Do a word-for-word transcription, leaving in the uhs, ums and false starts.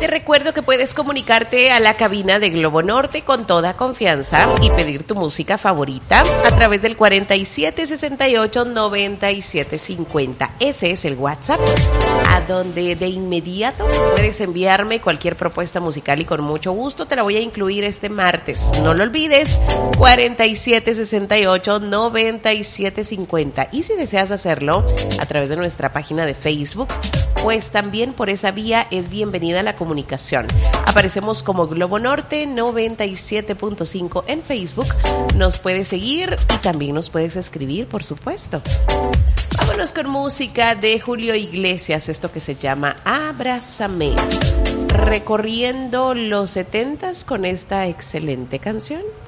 Te recuerdo que puedes comunicarte a la cabina de Globo Norte con toda confianza y pedir tu música favorita a través del cuarenta y siete sesenta y ocho noventa y siete cincuenta. Ese es el WhatsApp, a donde de inmediato puedes enviarme cualquier propuesta musical y con mucho gusto te la voy a incluir este martes. No lo olvides, cuarenta y siete sesenta y ocho noventa y siete cincuenta. Y si deseas hacerlo a través de nuestra página de Facebook, pues también por esa vía es bienvenida la comunicación. Aparecemos como Globo Norte noventa y siete punto cinco en Facebook. Nos puedes seguir y también nos puedes escribir, por supuesto. Vámonos con música de Julio Iglesias, esto que se llama Abrázame. Recorriendo los setentas con esta excelente canción.